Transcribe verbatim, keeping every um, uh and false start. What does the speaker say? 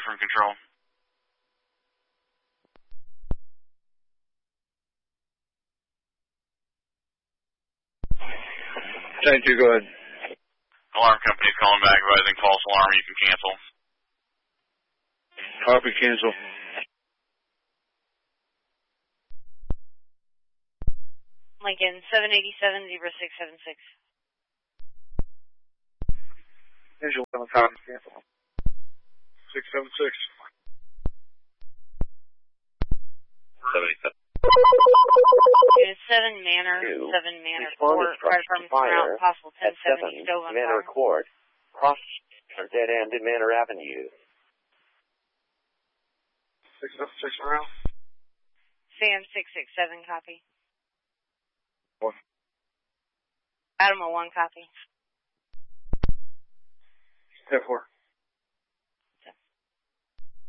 from control. ten two, go ahead. Alarm company's calling back, advising false alarm. You can cancel. Copy, cancel. Lincoln, seven eighty-seven, zero six seven six. Visual on the top, cancel. six seven six. seventy-seven. Unit seven, Manor, Two. seven, Manor, Respond Court, to Fire Department fire Route, possible ten at seventy, seven stove on Manor fire. Court, cross or dead end in Manor Avenue. six seven six around. Sam six six seven, copy. One. Adam one, copy. ten four.